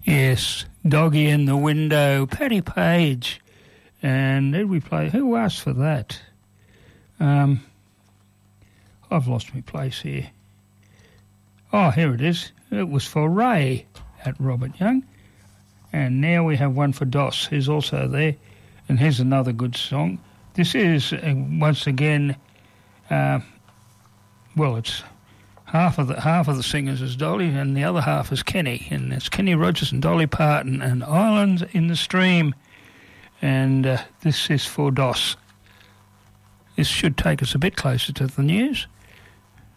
Yes, Doggy in the Window, Paddy Page. And did we play? Who asked for that? I've lost my place here. Oh, here it is. It was for Ray at Robert Young. And now we have one for Doss, who's also there. And here's another good song. This is, once again, it's half of the singers is Dolly and the other half is Kenny. And it's Kenny Rogers and Dolly Parton and Islands in the Stream. And this is for Doss. This should take us a bit closer to the news.